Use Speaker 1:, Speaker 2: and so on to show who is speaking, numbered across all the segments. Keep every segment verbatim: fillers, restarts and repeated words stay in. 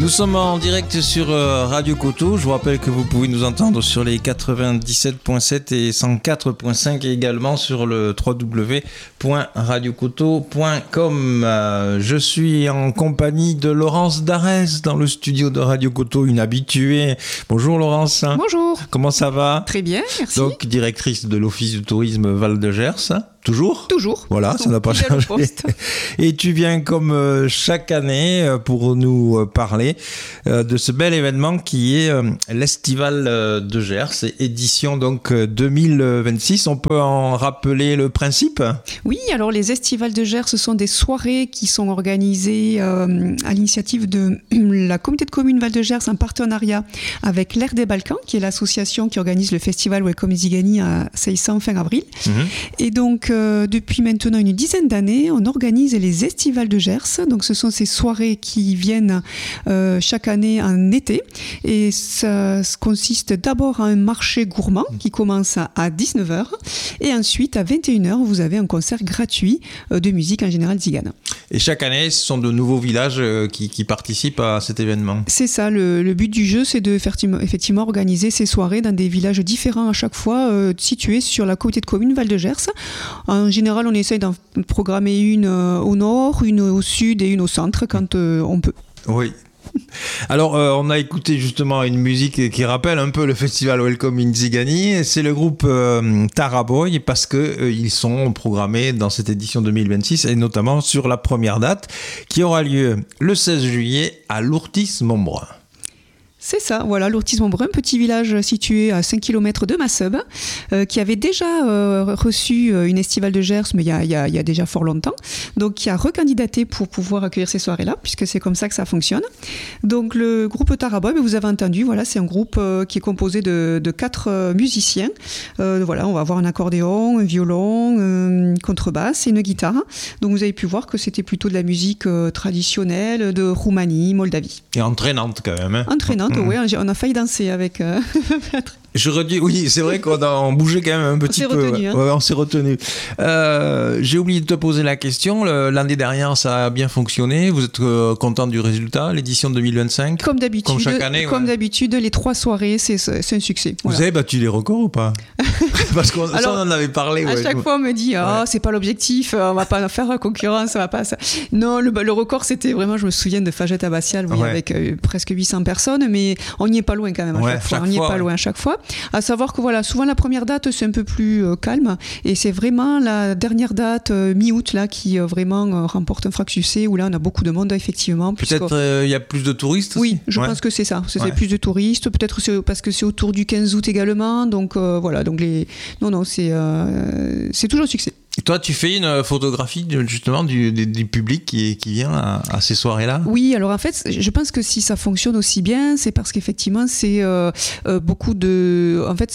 Speaker 1: Nous sommes en direct sur Radio Coteau. Je vous rappelle que vous pouvez nous entendre sur les quatre-vingt-dix-sept virgule sept et cent quatre virgule cinq et également sur le w w w point radio coteau point com. Je suis en compagnie de Laurence Darès dans le studio de Radio Coteau, une habituée. Bonjour Laurence.
Speaker 2: Bonjour.
Speaker 1: Comment ça va ?
Speaker 2: Très bien, merci.
Speaker 1: Donc directrice de l'Office du tourisme Val de Gers. Toujours ?
Speaker 2: Toujours.
Speaker 1: Voilà,
Speaker 2: Toujours.
Speaker 1: Ça n'a pas changé. Et tu viens comme chaque année pour nous parler de ce bel événement qui est l'Estival de Gers, édition donc deux mille vingt-six. On peut en rappeler le principe ?
Speaker 2: Oui, alors les Estivales de Gers, ce sont des soirées qui sont organisées euh, à l'initiative de la communauté de communes Val de Gers en partenariat avec l'Air des Balkans, qui est l'association qui organise le festival Welcome Izigani à Seissan fin avril. Mmh. Et donc, euh, depuis maintenant une dizaine d'années, on organise les Estivales de Gers. Donc, ce sont ces soirées qui viennent euh, chaque année en été. Et ça consiste d'abord à un marché gourmand qui commence à dix-neuf heures. Et ensuite, à vingt et une heures, vous avez un concert gratuit de musique en général zigane.
Speaker 1: Et chaque année, ce sont de nouveaux villages qui, qui participent à cet événement.
Speaker 2: C'est ça, le, le but du jeu, c'est de faire, effectivement organiser ces soirées dans des villages différents à chaque fois, euh, situés sur la communauté de communes Val de Gers. En général, on essaye d'en programmer une euh, au nord, une au sud et une au centre quand euh, on peut.
Speaker 1: Oui. Alors, euh, on a écouté justement une musique qui rappelle un peu le festival Welcome Izigani. C'est le groupe euh, Taraboy parce qu'ils euh, sont programmés dans cette édition deux mille vingt-six et notamment sur la première date qui aura lieu le seize juillet à Lourtis-Montbrun.
Speaker 2: C'est ça, voilà, Lourtis-Montbrun, petit village situé à cinq kilomètres de Masseube, euh, qui avait déjà euh, reçu une estivale de Gers, mais il y a, y a, y a déjà fort longtemps, donc qui a recandidaté pour pouvoir accueillir ces soirées-là, puisque c'est comme ça que ça fonctionne. Donc le groupe Taraboy, vous avez entendu, voilà, c'est un groupe euh, qui est composé de, de quatre euh, musiciens. Euh, voilà, on va avoir un accordéon, un violon, une contrebasse et une guitare. Donc vous avez pu voir que c'était plutôt de la musique euh, traditionnelle de Roumanie, Moldavie.
Speaker 1: Et entraînante quand même. Hein.
Speaker 2: Entraînante. Oui, on a failli danser avec euh,
Speaker 1: Je redis, oui, c'est vrai qu'on a on bougeait quand même un petit
Speaker 2: on
Speaker 1: peu.
Speaker 2: S'est retenu, hein.
Speaker 1: Ouais, on s'est retenu. Euh, j'ai oublié de te poser la question. Le, l'année dernière, ça a bien fonctionné. Vous êtes euh, content du résultat, l'édition deux mille vingt-cinq ?
Speaker 2: Comme d'habitude.
Speaker 1: Comme chaque année.
Speaker 2: Comme
Speaker 1: ouais.
Speaker 2: d'habitude, les trois soirées, c'est, c'est un succès. Voilà.
Speaker 1: Vous avez battu les records ou pas ? Parce qu'on
Speaker 2: Alors,
Speaker 1: ça, on en avait parlé.
Speaker 2: À
Speaker 1: ouais.
Speaker 2: chaque fois, on me dit, ah, oh, ouais. c'est pas l'objectif, on va pas faire la concurrence, ça va pas. Ça. Non, le, le record, c'était vraiment, je me souviens de Fagette Abbatiale, oui, ouais. avec euh, presque huit cents personnes, mais on n'y est pas loin quand même à
Speaker 1: ouais,
Speaker 2: chaque fois.
Speaker 1: Chaque
Speaker 2: on n'y est
Speaker 1: fois,
Speaker 2: pas
Speaker 1: ouais.
Speaker 2: loin à chaque fois. À savoir que voilà, souvent la première date c'est un peu plus euh, calme et c'est vraiment la dernière date euh, mi-août là qui euh, vraiment euh, remporte un franc succès où là on a beaucoup de monde effectivement.
Speaker 1: Peut-être il euh, y a plus de touristes.
Speaker 2: Oui, je
Speaker 1: ouais.
Speaker 2: pense que c'est ça. C'est
Speaker 1: ouais.
Speaker 2: plus de touristes. Peut-être c'est parce que c'est autour du quinze août également. Donc euh, voilà. Donc les non non c'est euh, c'est toujours un succès.
Speaker 1: Et toi, tu fais une photographie justement du, du, du public qui, qui vient à, à ces soirées-là ?
Speaker 2: Oui, alors en fait, je pense que si ça fonctionne aussi bien, c'est parce qu'effectivement, c'est euh, euh, beaucoup de... En fait,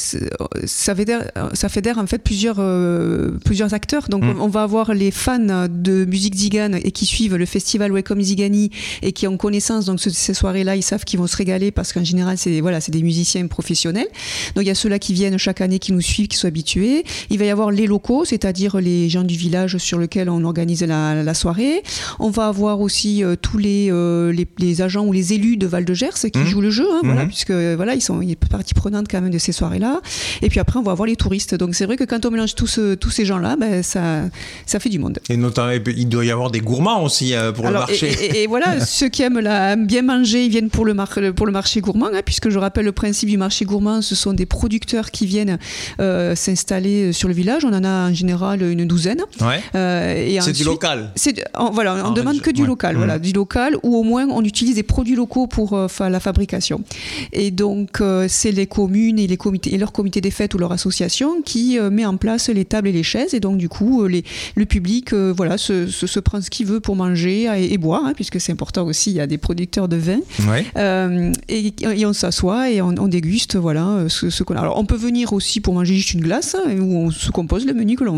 Speaker 2: ça fédère, ça fédère en fait plusieurs, euh, plusieurs acteurs. Donc, mmh. on va avoir les fans de musique zigane et qui suivent le festival Welcome Izigani et qui ont connaissance. Donc, ce, ces soirées-là, ils savent qu'ils vont se régaler parce qu'en général, c'est, voilà, c'est des musiciens professionnels. Donc, il y a ceux-là qui viennent chaque année, qui nous suivent, qui sont habitués. Il va y avoir les locaux, c'est-à-dire les les gens du village sur lequel on organise la, la soirée. On va avoir aussi euh, tous les, euh, les, les agents ou les élus de Val de Gers qui mmh. jouent le jeu, hein, mmh. voilà, puisque voilà, ils sont ils sont partie prenante quand même de ces soirées-là. Et puis après, on va avoir les touristes. Donc c'est vrai que quand on mélange tous, tous ces gens-là, ben, ça, ça fait du monde.
Speaker 1: Et notamment, il doit y avoir des gourmands aussi euh, pour
Speaker 2: Alors,
Speaker 1: le marché.
Speaker 2: Et, et, et voilà, ceux qui aiment la, bien manger, ils viennent pour le, mar- pour le marché gourmand, hein, puisque je rappelle le principe du marché gourmand, ce sont des producteurs qui viennent euh, s'installer sur le village. On en a en général une douzaine.
Speaker 1: Ouais.
Speaker 2: Euh, et
Speaker 1: c'est
Speaker 2: ensuite,
Speaker 1: du local.
Speaker 2: C'est, on, voilà, on
Speaker 1: en
Speaker 2: demande
Speaker 1: fait,
Speaker 2: que du
Speaker 1: ouais.
Speaker 2: local,
Speaker 1: mmh.
Speaker 2: voilà, du local, ou au moins on utilise des produits locaux pour euh, la fabrication. Et donc euh, c'est les communes et les comités et leur comité des fêtes ou leur association qui euh, met en place les tables et les chaises. Et donc du coup, euh, les, le public, euh, voilà, se, se, se prend ce qu'il veut pour manger et, et boire, hein, puisque c'est important aussi. Il y a des producteurs de vin.
Speaker 1: Ouais.
Speaker 2: Euh, et, et on s'assoit et on, on déguste, voilà, ce, ce qu'on a. Alors on peut venir aussi pour manger juste une glace, hein, où on se compose le menu que l'on veut.
Speaker 1: Ou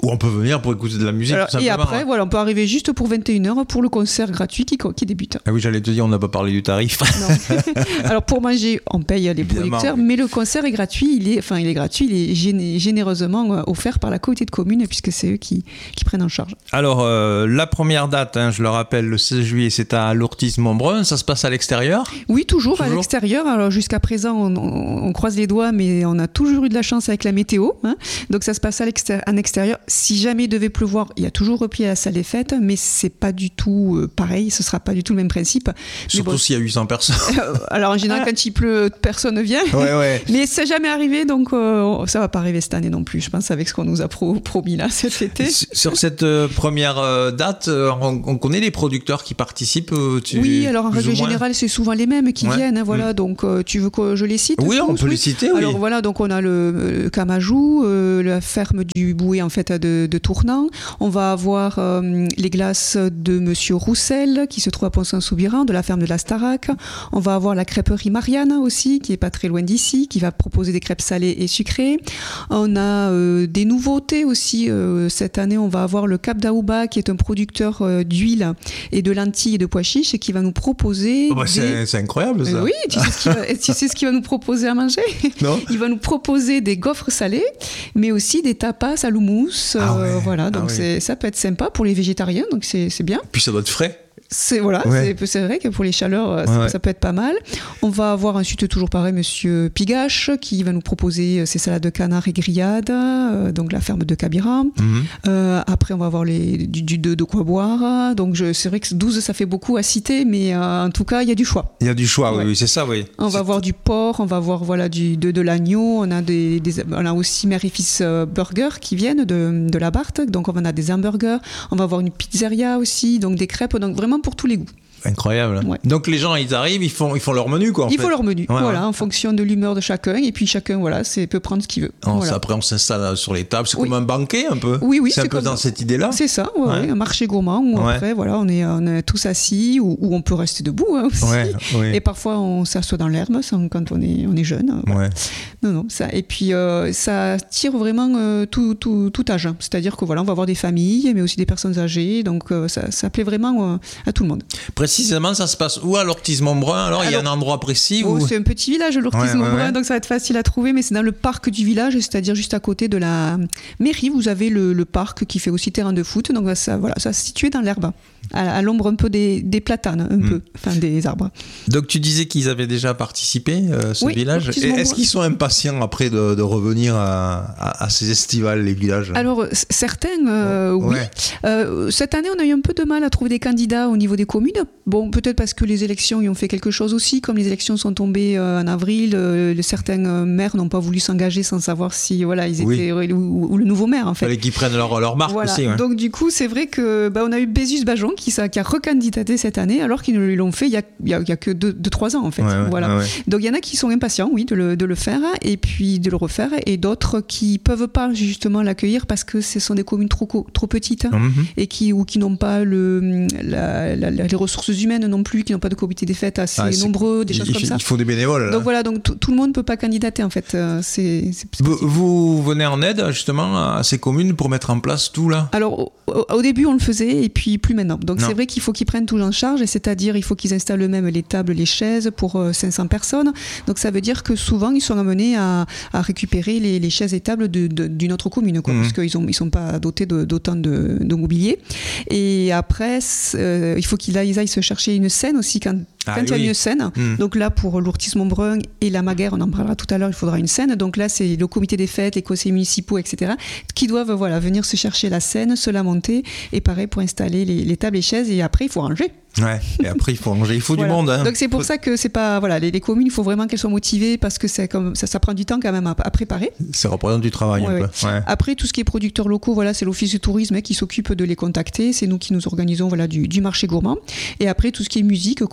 Speaker 1: Où on peut venir pour écouter de la musique.
Speaker 2: Alors,
Speaker 1: tout simplement.
Speaker 2: Et après, voilà, on peut arriver juste pour vingt et une heures pour le concert gratuit qui, qui débute.
Speaker 1: Ah oui, j'allais te dire, on n'a pas parlé du tarif.
Speaker 2: Non. Alors pour manger, on paye les
Speaker 1: Évidemment,
Speaker 2: producteurs,
Speaker 1: oui.
Speaker 2: mais le concert est gratuit. Il est, enfin, il est gratuit, il est géné- généreusement offert par la communauté de communes puisque c'est eux qui, qui prennent en charge.
Speaker 1: Alors, euh, la première date, hein, je le rappelle, le seize juillet, c'est à Lourtis-Montbrun. Ça se passe à l'extérieur?
Speaker 2: Oui, toujours,
Speaker 1: Toujours.
Speaker 2: à l'extérieur. Alors jusqu'à présent, on, on, on croise les doigts, mais on a toujours eu de la chance avec la météo. Hein. Donc ça se passe à l'extérieur, en extérieur. Si jamais il devait pleuvoir, il y a toujours repris à la salle des fêtes, mais c'est pas du tout euh, pareil. Ce sera pas du tout le même principe.
Speaker 1: Surtout
Speaker 2: bon,
Speaker 1: s'il y a huit cents personnes.
Speaker 2: Alors en général, quand il pleut, personne ne vient.
Speaker 1: Ouais, ouais.
Speaker 2: Mais c'est jamais arrivé, donc euh, ça va pas arriver cette année non plus. Je pense avec ce qu'on nous a pro- promis là cet été.
Speaker 1: Sur cette euh, première euh, date, euh, on, on connaît les producteurs qui participent. Euh, tu,
Speaker 2: Oui, alors en
Speaker 1: plus
Speaker 2: règle
Speaker 1: ou moins
Speaker 2: générale, c'est souvent les mêmes qui
Speaker 1: Ouais.
Speaker 2: viennent. Hein, voilà,
Speaker 1: Mm.
Speaker 2: donc euh, tu veux que je les cite?
Speaker 1: Oui,
Speaker 2: je
Speaker 1: on
Speaker 2: pense,
Speaker 1: peut
Speaker 2: oui.
Speaker 1: les citer. Oui.
Speaker 2: Alors voilà, donc on a le, le Camajou, euh, la ferme du Bouet en fait de, de Tournant. On va avoir euh, les glaces de Monsieur Roussel qui se trouve à Pont-Saint-Soubiran, de la ferme de la Starac. On va avoir la crêperie Marianne aussi, qui est pas très loin d'ici, qui va proposer des crêpes salées et sucrées. On a euh, des nouveautés aussi. Euh, cette année, on va avoir le Cap d'Aouba, qui est un producteur euh, d'huile et de lentilles et de pois chiches, et qui va nous proposer.
Speaker 1: Oh bah,
Speaker 2: des...
Speaker 1: c'est, c'est incroyable ça.
Speaker 2: Euh, oui, tu sais, ce qu'il va, tu sais ce qu'il va nous proposer à manger?
Speaker 1: Non.
Speaker 2: Il va nous proposer des gaufres salées, mais aussi des tapas à l'houmous.
Speaker 1: Ah
Speaker 2: euh,
Speaker 1: ouais,
Speaker 2: voilà, donc
Speaker 1: ah
Speaker 2: c'est,
Speaker 1: ouais.
Speaker 2: ça peut être sympa pour les végétariens, donc c'est, c'est bien.
Speaker 1: Puis ça doit être frais.
Speaker 2: C'est, voilà,
Speaker 1: Ouais.
Speaker 2: c'est, c'est vrai que pour les chaleurs, euh, ça,
Speaker 1: Ouais.
Speaker 2: ça peut être pas mal. On va avoir ensuite, toujours pareil, Monsieur Pigache, qui va nous proposer euh, ses salades de canard et grillades, euh, donc la ferme de Cabira.
Speaker 1: Mhm.
Speaker 2: Euh, après, on va avoir les, du, du- de, de quoi boire. Donc je, c'est vrai que douze, ça fait beaucoup à citer, mais euh, en tout cas, il y a du choix.
Speaker 1: Il y a du choix,
Speaker 2: Ouais.
Speaker 1: oui, oui, c'est ça, oui.
Speaker 2: On
Speaker 1: C'est-
Speaker 2: va avoir du porc, on va avoir voilà, du, de, de l'agneau, on a, des, des- on a aussi Mère et Fils euh, Burger qui viennent de, de la Barthe, donc on a des hamburgers, on va avoir une pizzeria aussi, donc des crêpes, donc vraiment pour tous les goûts.
Speaker 1: Incroyable.
Speaker 2: Ouais.
Speaker 1: Donc les gens, ils arrivent, ils font, ils font leur menu, quoi. En
Speaker 2: Il
Speaker 1: fait.
Speaker 2: faut leur menu,
Speaker 1: Ouais,
Speaker 2: voilà,
Speaker 1: ouais.
Speaker 2: en fonction de l'humeur de chacun, et puis chacun voilà, c'est, peut prendre ce qu'il veut.
Speaker 1: On-
Speaker 2: Voilà.
Speaker 1: Après, on s'installe sur les tables. C'est
Speaker 2: Oui.
Speaker 1: comme un banquet, un peu.
Speaker 2: Oui, oui,
Speaker 1: c'est un
Speaker 2: c'est
Speaker 1: peu
Speaker 2: comme-
Speaker 1: dans cette idée-là.
Speaker 2: C'est ça, ouais,
Speaker 1: Ouais.
Speaker 2: ouais, un marché gourmand où
Speaker 1: Ouais.
Speaker 2: après voilà, on est, on est tous assis, ou où on peut rester debout hein, aussi.
Speaker 1: Ouais, ouais.
Speaker 2: Et parfois on s'assoit dans l'herbe ça, quand on est, on est jeune. Voilà.
Speaker 1: Ouais.
Speaker 2: Non, non, ça. Et puis euh, ça tire vraiment euh, tout, tout, tout âge. C'est-à-dire que voilà, on va avoir des familles, mais aussi des personnes âgées. Donc euh, ça, ça plaît vraiment euh, à tout le monde.
Speaker 1: Précisément, ça se passe où à Lourtis-Montbrun? Alors, il y a un
Speaker 2: Alors,
Speaker 1: endroit précis
Speaker 2: Oh,
Speaker 1: où...
Speaker 2: c'est un petit village, l'Ortis-Montbrun,
Speaker 1: Ouais, ouais, ouais.
Speaker 2: donc ça va être facile à trouver, mais c'est dans le parc du village, c'est-à-dire juste à côté de la mairie. Vous avez le, le parc qui fait aussi terrain de foot. Donc ça, voilà, ça se situe dans l'herbe, à, à l'ombre un peu des, des platanes, un
Speaker 1: Mm.
Speaker 2: peu, enfin des arbres.
Speaker 1: Donc tu disais qu'ils avaient déjà participé, euh, ce
Speaker 2: Oui,
Speaker 1: village. Et
Speaker 2: Lourtis-Montbrun.
Speaker 1: est-ce qu'ils sont impatients après de, de revenir à, à- à ces estivales, les villages?
Speaker 2: Alors, c- certains, euh, oui.
Speaker 1: Ouais.
Speaker 2: Euh, cette année, on a eu un peu de mal à trouver des candidats au niveau des communes. Bon, peut-être parce que les élections y ont fait quelque chose aussi. Comme les élections sont tombées euh, en avril, euh, le- certains euh, maires n'ont pas voulu s'engager sans savoir si voilà, ils
Speaker 1: Oui.
Speaker 2: étaient ou, ou le nouveau maire en
Speaker 1: Il
Speaker 2: fait.
Speaker 1: fallait qu'ils prennent leur, leur marque
Speaker 2: Voilà.
Speaker 1: aussi. Ouais.
Speaker 2: Donc du coup, c'est vrai que bah, on a eu Bézus Bajon qui, ça- qui a recandidaté cette année, alors qu'ils ne l'ont fait il y a, il y a, il y a que deux, deux, trois ans en fait.
Speaker 1: Ouais, ouais,
Speaker 2: voilà.
Speaker 1: ouais, ouais.
Speaker 2: Donc il y en a qui sont impatients, oui, de le, de le faire et puis de le refaire, et d'autres qui peuvent pas justement l'accueillir parce que ce sont des communes trop co- trop petites
Speaker 1: Mhm.
Speaker 2: et qui ou qui n'ont pas le la, la- la- les ressources humaines non plus, qui n'ont pas de comité des fêtes assez
Speaker 1: Ah, c'est-
Speaker 2: nombreux, des
Speaker 1: il,
Speaker 2: choses
Speaker 1: il-
Speaker 2: comme ça.
Speaker 1: il faut des bénévoles. là.
Speaker 2: Donc voilà, donc tout tout le monde peut pas candidater en fait. euh, C'est, c'est- c'est
Speaker 1: vous,
Speaker 2: possible.
Speaker 1: vous venez en aide justement à ces communes pour mettre en place tout là?
Speaker 2: Alors, au, au- au début, on le faisait, et puis plus maintenant. Donc,
Speaker 1: Non.
Speaker 2: c'est vrai qu'il faut qu'ils prennent tout en charge, et c'est-à-dire il faut qu'ils installent eux-mêmes les tables, les chaises pour euh, cinq cents personnes. Donc, ça veut dire que souvent, ils sont amenés à, à récupérer les, les chaises et tables de, de- d'une autre commune, quoi,
Speaker 1: Mhm.
Speaker 2: parce qu'ils ne ils sont pas dotés de, d'autant de, de mobilier. Et après, c'est, euh, il faut qu'ils aillent, ils aillent se chercher une scène aussi quand,
Speaker 1: Ah
Speaker 2: quand il y a
Speaker 1: oui.
Speaker 2: une scène.
Speaker 1: Mhm.
Speaker 2: Donc là, pour Lourtis-Montbrun et la Maguère, on en parlera tout à l'heure, il faudra une scène. Donc là, c'est le comité des fêtes, les conseillers municipaux, et cetera, qui doivent voilà, venir se chercher la scène, se la monter, et pareil pour installer les, les tables et chaises, et après, il faut ranger.
Speaker 1: Ouais. Et après, il faut manger, il faut
Speaker 2: Voilà.
Speaker 1: du monde. Hein.
Speaker 2: Donc c'est pour ça que c'est pas... Voilà, les, les communes, il faut vraiment qu'elles soient motivées, parce que c'est comme, ça, ça prend du temps quand même à, à préparer.
Speaker 1: Ça représente du travail
Speaker 2: Ouais,
Speaker 1: un
Speaker 2: ouais.
Speaker 1: peu. Ouais.
Speaker 2: Après, tout ce qui est producteurs locaux, voilà, c'est l'Office du tourisme hein, qui s'occupe de les contacter. C'est nous qui nous organisons voilà, du, du marché gourmand. Et après, tout ce qui est musique, concert, là,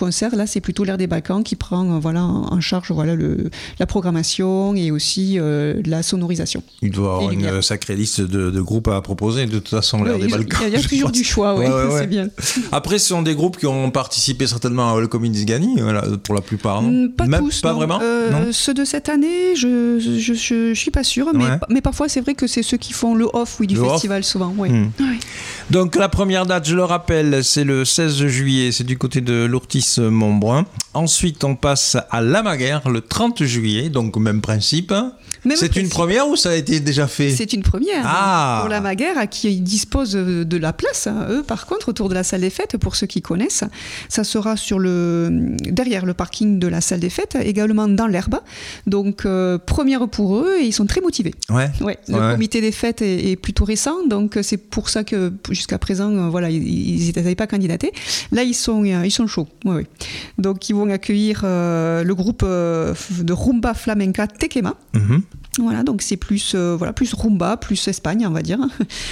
Speaker 2: là, c'est plutôt l'Air des Balkans qui prend euh, voilà, en charge voilà, le, la programmation et aussi euh, la sonorisation.
Speaker 1: Il doit avoir une
Speaker 2: lumière.
Speaker 1: Sacrée liste de, de groupes à proposer, de toute façon, l'Air
Speaker 2: ouais,
Speaker 1: des Balkans.
Speaker 2: Il y a, y a toujours du choix, oui, ouais, ouais, ouais. c'est bien.
Speaker 1: Après, ce sont des groupes qui ont participé certainement à Welcome in Zgani, voilà, pour la plupart, non?
Speaker 2: Pas
Speaker 1: Même,
Speaker 2: tous,
Speaker 1: pas
Speaker 2: non.
Speaker 1: vraiment
Speaker 2: euh,
Speaker 1: non.
Speaker 2: Ceux de cette année, je je, je, je suis pas sûre, mais,
Speaker 1: ouais.
Speaker 2: mais parfois c'est vrai que c'est ceux qui font le off oui, du
Speaker 1: le
Speaker 2: festival
Speaker 1: off.
Speaker 2: souvent. Oui.
Speaker 1: Mmh.
Speaker 2: Ouais.
Speaker 1: Donc la première date, je le rappelle, c'est le seize juillet, c'est du côté de l'Ourtis-Montbrun. Ensuite, on passe à Lamaguère le trente juillet, donc même principe.
Speaker 2: Même
Speaker 1: c'est
Speaker 2: principe.
Speaker 1: Une première ou ça a été déjà fait?
Speaker 2: C'est une première
Speaker 1: ah.
Speaker 2: pour Lamaguère à qui dispose de la place. Eux, par contre, autour de la salle des fêtes, pour ceux qui connaissent, ça sera sur le derrière le parking de la salle des fêtes, également dans l'herbe. Donc euh, première pour eux et ils sont très motivés.
Speaker 1: Ouais.
Speaker 2: Ouais. Le
Speaker 1: ouais.
Speaker 2: comité des fêtes est, est plutôt récent, donc c'est pour ça que jusqu'à présent, euh, voilà, ils n'avaient pas candidaté. Là, ils sont ils sont chauds. Ouais, ouais. Donc ils vont accueillir euh, le groupe euh, de rumba flamenca Tequema. Mm-hmm. Voilà, donc c'est plus, euh, voilà, plus rumba, plus Espagne, on va dire.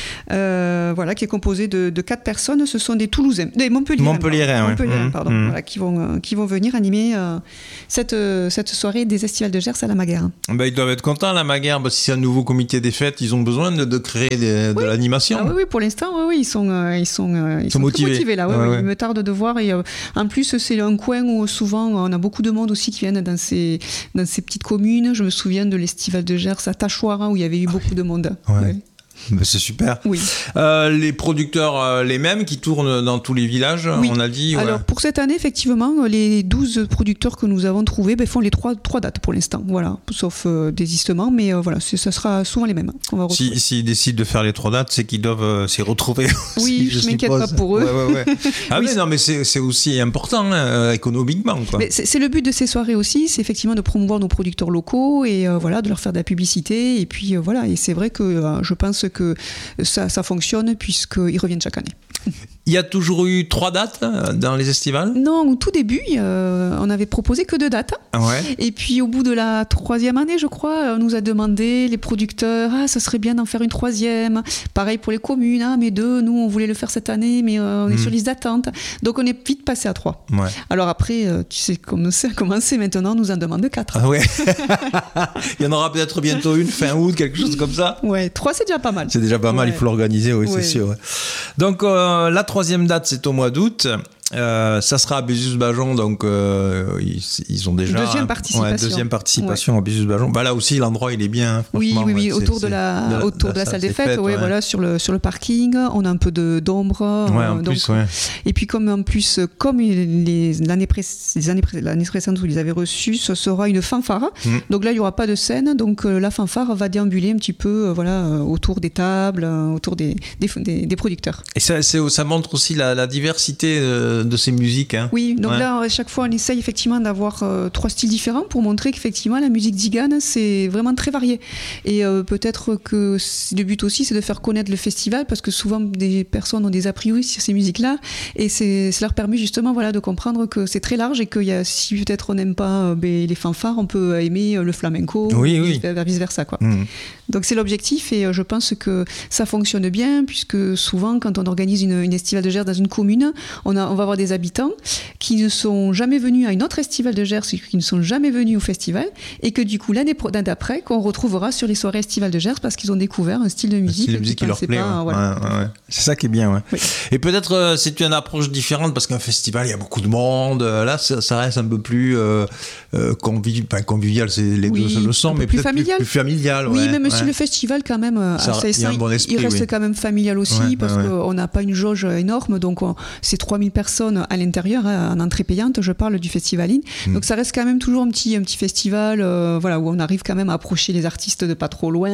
Speaker 2: Euh, voilà, qui est composé de, de quatre personnes. Ce sont des Toulousains, des Montpelliérains,
Speaker 1: Montpelliérains,
Speaker 2: pardon,
Speaker 1: ouais.
Speaker 2: Montpelliérains,
Speaker 1: mmh,
Speaker 2: pardon,
Speaker 1: mmh.
Speaker 2: voilà, qui vont, euh, qui vont venir animer euh, cette, euh, cette soirée des Estivales de Gers à Lamaguère.
Speaker 1: Ben, ils doivent être contents, Lamaguère, parce que si c'est un nouveau comité des fêtes, ils ont besoin de, de créer des,
Speaker 2: oui.
Speaker 1: de l'animation.
Speaker 2: Ah oui, oui, pour l'instant, oui, oui, ils sont, euh, ils sont, euh, ils
Speaker 1: sont, sont motivés.
Speaker 2: Très motivés là. Ouais,
Speaker 1: ouais,
Speaker 2: ouais,
Speaker 1: ouais.
Speaker 2: Il me tarde de voir. Et euh, en plus, c'est un coin où souvent on a beaucoup de monde aussi qui viennent dans ces, dans ces petites communes. Je me souvian de l'Estival de Gers à Tachoirin où il y avait eu beaucoup de monde.
Speaker 1: Ouais.
Speaker 2: Ouais.
Speaker 1: Ben c'est super.
Speaker 2: Oui.
Speaker 1: Euh, les producteurs, euh, les mêmes, qui tournent dans tous les villages,
Speaker 2: oui.
Speaker 1: on a dit. Ouais.
Speaker 2: Alors pour cette année, effectivement, les douze producteurs que nous avons trouvés ben, font les trois, trois dates pour l'instant. Voilà, sauf euh, désistement, mais euh, voilà, c'est, ça sera souvent les mêmes. Qu'on va
Speaker 1: si, s'ils décident de faire les trois dates, c'est qu'ils doivent euh, s'y retrouver. Aussi,
Speaker 2: oui,
Speaker 1: je,
Speaker 2: je m'inquiète pas pour eux.
Speaker 1: Ouais, ouais, ouais. Ah
Speaker 2: oui,
Speaker 1: mais non, mais c'est, c'est aussi important hein, économiquement. Quoi.
Speaker 2: Mais c'est, c'est le but de ces soirées aussi, c'est effectivement de promouvoir nos producteurs locaux et euh, voilà, de leur faire de la publicité. Et puis euh, voilà, et c'est vrai que euh, je pense que Ça, ça fonctionne puisqu'ils reviennent chaque année.
Speaker 1: Il y a toujours eu trois dates dans les estivales ?
Speaker 2: Non, au tout début, euh, on n'avait proposé que deux dates.
Speaker 1: Ouais.
Speaker 2: Et puis au bout de la troisième année, je crois, on nous a demandé, les producteurs, ah, ça serait bien d'en faire une troisième. Pareil pour les communes, ah, mais deux, nous, on voulait le faire cette année, mais euh, on est mmh. sur liste d'attente. Donc on est vite passé à trois.
Speaker 1: Ouais.
Speaker 2: Alors après, euh, tu sais comment c'est commencé maintenant, on nous en demande quatre.
Speaker 1: Ah ouais. Il y en aura peut-être bientôt une fin août, quelque chose comme ça.
Speaker 2: Ouais, trois, c'est déjà pas mal.
Speaker 1: C'est déjà pas mal, ouais. Il faut l'organiser, oui, ouais. c'est sûr. Ouais. Donc euh, la troisième date, c'est au mois d'août. Euh, ça sera à Bézus-Bajon, donc euh, ils, ils ont déjà
Speaker 2: deuxième participation.
Speaker 1: Ouais, deuxième participation ouais. à Bézus-Bajon. Bah là aussi l'endroit il est bien. Hein,
Speaker 2: oui, oui, oui,
Speaker 1: ouais,
Speaker 2: autour
Speaker 1: c'est,
Speaker 2: de la, c'est, autour de la, de la salle des fêtes, fêtes ouais, ouais. Voilà, sur le sur le parking, on a un peu de d'ombre.
Speaker 1: Ouais, en
Speaker 2: euh,
Speaker 1: plus,
Speaker 2: donc,
Speaker 1: ouais.
Speaker 2: Et puis comme en plus comme les l'année pré- les années pré- l'année précédente où ils avaient reçu, ce sera une fanfare. Mm. Donc là il y aura pas de scène, donc euh, la fanfare va déambuler un petit peu, euh, voilà, euh, autour des tables, euh, autour des des, des des producteurs.
Speaker 1: Et ça, c'est, ça montre aussi la, la diversité euh, de ces musiques. Hein.
Speaker 2: Oui, donc
Speaker 1: ouais.
Speaker 2: là, à chaque fois, on essaye effectivement d'avoir euh, trois styles différents pour montrer qu'effectivement, la musique zigane, c'est vraiment très varié. Et euh, peut-être que le but aussi, c'est de faire connaître le festival, parce que souvent, des personnes ont des a priori sur ces musiques-là, et c'est, ça leur permet justement voilà, de comprendre que c'est très large, et que y a, si peut-être on n'aime pas euh, ben, les fanfares, on peut aimer le flamenco,
Speaker 1: oui,
Speaker 2: ou
Speaker 1: oui.
Speaker 2: vice-versa. Quoi.
Speaker 1: Mmh.
Speaker 2: Donc c'est l'objectif, et euh, je pense que ça fonctionne bien, puisque souvent, quand on organise une, une estivale de Gers dans une commune, on, a, on va avoir des habitants qui ne sont jamais venus à une autre estivale de Gers, qui ne sont jamais venus au festival, et que du coup l'année d'après qu'on retrouvera sur les soirées estivales de Gers parce qu'ils ont découvert un style de musique,
Speaker 1: style de musique qui leur plaît. Pas, ouais. Voilà. Ouais, ouais. C'est ça qui est bien. Ouais. Oui. Et peut-être euh, c'est une approche différente parce qu'un festival il y a beaucoup de monde. Là ça, ça reste un peu plus euh, euh, convivial. Enfin, convivial, c'est les
Speaker 2: oui,
Speaker 1: deux le sont, mais
Speaker 2: plus
Speaker 1: peut-être
Speaker 2: familial.
Speaker 1: Plus, plus familial.
Speaker 2: Oui,
Speaker 1: ouais,
Speaker 2: même
Speaker 1: ouais.
Speaker 2: si le festival quand même
Speaker 1: ça,
Speaker 2: assez
Speaker 1: il, y a un bon esprit,
Speaker 2: il reste
Speaker 1: oui.
Speaker 2: quand même familial aussi ouais, parce ouais. qu'on n'a pas une jauge énorme, donc on, c'est trois mille personnes à l'intérieur hein, en entrée payante. Je parle du Festivaline. Mmh. Donc ça reste quand même toujours un petit, un petit festival euh, voilà, où on arrive quand même à approcher les artistes de pas trop loin.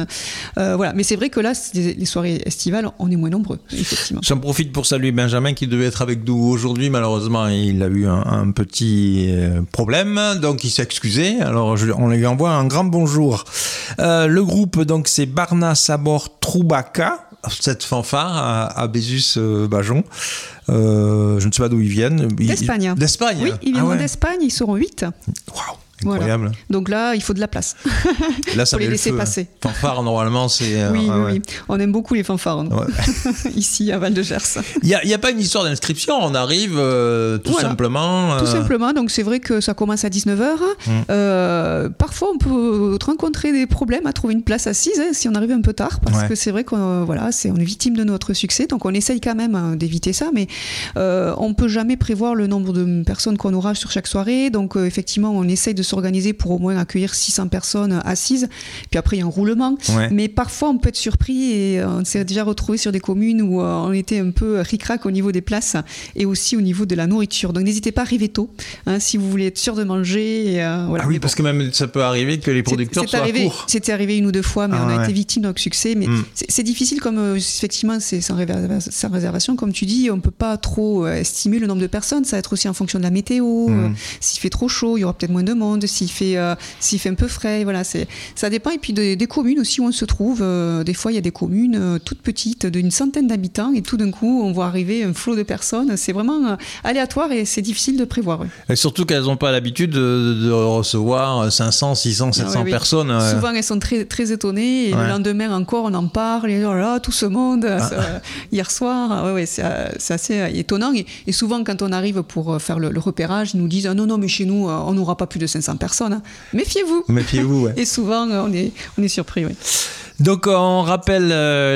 Speaker 2: Euh, voilà. Mais c'est vrai que là, les, les soirées estivales, on est moins nombreux, effectivement.
Speaker 1: J'en profite pour saluer Benjamin qui devait être avec nous aujourd'hui. Malheureusement, il a eu un, un petit problème, donc il s'est excusé. Alors je, on lui envoie un grand bonjour. Euh, le groupe, donc, c'est Barna Sabor Troubaca, cette fanfare à, à Bézus-Bajon. Euh, je ne sais pas d'où ils viennent.
Speaker 2: D'Espagne.
Speaker 1: D'Espagne.
Speaker 2: Oui, ils viendront ah ouais. d'Espagne, ils seront huit.
Speaker 1: Waouh. Incroyable.
Speaker 2: Voilà. Donc là, il faut de la place.
Speaker 1: Là, ça
Speaker 2: pour les laisser
Speaker 1: feu.
Speaker 2: passer.
Speaker 1: Fanfare, normalement, c'est... Euh,
Speaker 2: oui,
Speaker 1: ah,
Speaker 2: oui,
Speaker 1: ouais.
Speaker 2: oui. On aime beaucoup les fanfares. Hein.
Speaker 1: Ouais.
Speaker 2: Ici, à Val-de-Gers.
Speaker 1: Il n'y a, a pas une histoire d'inscription. On arrive euh, tout
Speaker 2: voilà.
Speaker 1: simplement... Euh...
Speaker 2: Tout simplement. Donc, c'est vrai que ça commence à dix-neuf heures. Mmh. Euh, parfois, on peut rencontrer des problèmes à trouver une place assise hein, si on arrive un peu tard. Parce ouais. que c'est vrai qu'on voilà, c'est, on est victime de notre succès. Donc, on essaye quand même hein, d'éviter ça. Mais euh, on ne peut jamais prévoir le nombre de personnes qu'on aura sur chaque soirée. Donc, euh, effectivement, on essaye de s'organiser pour au moins accueillir six cents personnes assises. Puis après, il y a un roulement. Ouais. Mais parfois, on peut être surpris et on s'est déjà retrouvé sur des communes où on était un peu ric-rac au niveau des places et aussi au niveau de la nourriture. Donc, n'hésitez pas à arriver tôt hein, si vous voulez être sûr de manger. Et, euh, voilà.
Speaker 1: Ah oui,
Speaker 2: mais
Speaker 1: parce
Speaker 2: bon.
Speaker 1: que même ça peut arriver que les producteurs
Speaker 2: c'est, c'est
Speaker 1: soient
Speaker 2: arrivé,
Speaker 1: à court.
Speaker 2: C'était arrivé une ou deux fois, mais ah, on a ouais. été victime de notre succès. Mais mm. c'est, c'est difficile comme, euh, effectivement, c'est sans, réserva- sans réservation. Comme tu dis, on ne peut pas trop euh, estimer le nombre de personnes. Ça va être aussi en fonction de la météo. Mm. Euh, s'il fait trop chaud, il y aura peut-être moins de monde. S'il fait, euh, s'il fait un peu frais, voilà, c'est, ça dépend. Et puis des, des communes aussi où on se trouve. Euh, des fois, il y a des communes euh, toutes petites, d'une centaine d'habitants, et tout d'un coup, on voit arriver un flot de personnes. C'est vraiment euh, aléatoire et c'est difficile de prévoir. Oui.
Speaker 1: Et surtout qu'elles n'ont pas l'habitude de, de recevoir cinq cents, six cents, sept cents ah, oui, oui. personnes. Euh...
Speaker 2: Souvent, elles sont très, très étonnées. Et ouais. le lendemain encore, on en parle. Et oh là, tout ce monde, ah. ça, hier soir. Ouais, ouais, c'est, c'est assez étonnant. Et, et souvent, quand on arrive pour faire le, le repérage, ils nous disent ah, non, non, mais chez nous, on n'aura pas plus de cinq cents personnes. Méfiez-vous.
Speaker 1: Méfiez-vous, ouais.
Speaker 2: Et souvent, on est, on est surpris, oui.
Speaker 1: Donc, on rappelle... Euh,